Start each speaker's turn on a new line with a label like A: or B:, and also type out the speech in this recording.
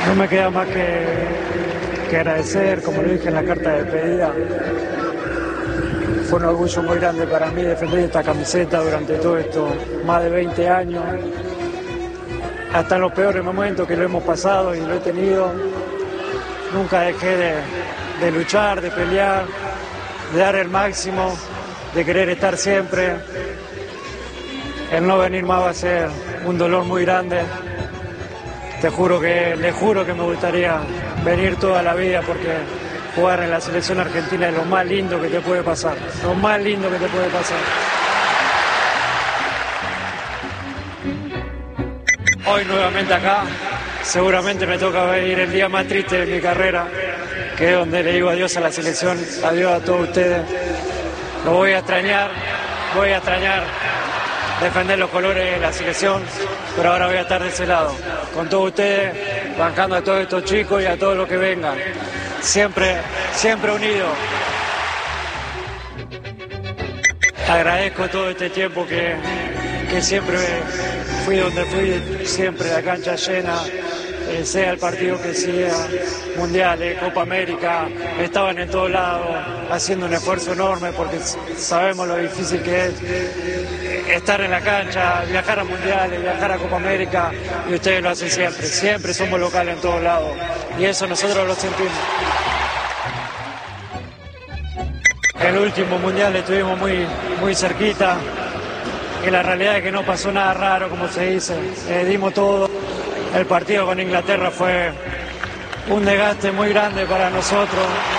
A: No me queda más que agradecer, como lo dije en la carta de despedida. Fue un orgullo muy grande para mí defender esta camiseta durante todo esto, más de 20 años. Hasta en los peores momentos que lo hemos pasado y lo he tenido, nunca dejé de luchar, de pelear, de dar el máximo, de querer estar siempre. El no venir más va a ser un dolor muy grande. Les juro que me gustaría venir toda la vida porque jugar en la selección argentina es lo más lindo que te puede pasar. Lo más lindo que te puede pasar. Hoy nuevamente acá, seguramente me toca venir el día más triste de mi carrera, que es donde le digo adiós a la selección, adiós a todos ustedes. Lo voy a extrañar defender los colores de la selección, pero ahora voy a estar de ese lado, con todos ustedes, bancando a todos estos chicos y a todos los que vengan. Siempre unidos. Agradezco todo este tiempo que siempre fui donde fui, siempre la cancha llena, sea el partido que sea, mundiales, Copa América, estaban en todos lados haciendo un esfuerzo enorme porque sabemos lo difícil que es estar en la cancha, viajar a mundiales, viajar a Copa América, y ustedes lo hacen siempre somos locales en todos lados y eso nosotros lo sentimos. El último mundial estuvimos muy cerquita y la realidad es que no pasó nada raro, como se dice, dimos todo. El partido con Inglaterra fue un desgaste muy grande para nosotros.